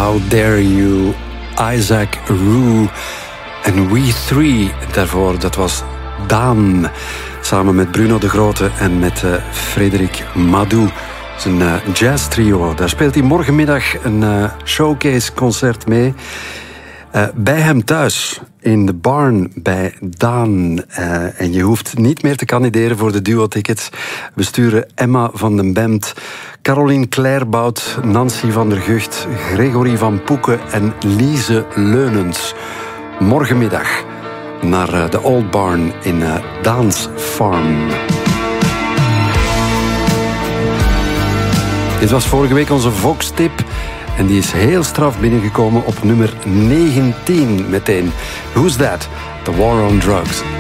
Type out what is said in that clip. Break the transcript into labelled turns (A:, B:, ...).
A: How Dare You, Isaac Rue en We Three. Daarvoor, dat was Daan, samen met Bruno de Grote en met Frederik Madou. Zijn jazz trio. Daar speelt hij morgenmiddag een showcase-concert mee. Bij hem thuis, in de barn bij Daan. En je hoeft niet meer te kandideren voor de duo-tickets. We sturen Emma van den Bemt, Caroline Clairbout, Nancy van der Gucht, Gregory van Poeken en Lise Leunens. Morgenmiddag naar de Old Barn in Daans Farm. Dit was vorige week onze Vox-tip. En die is heel straf binnengekomen op nummer 19 meteen. Who's That? The War on Drugs.